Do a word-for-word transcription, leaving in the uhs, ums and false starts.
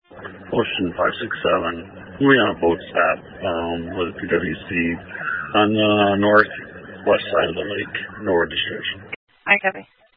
Ocean five six seven. We're on a boat stop um, with P W C on the northwest side of the lake, Norwood District. I copy.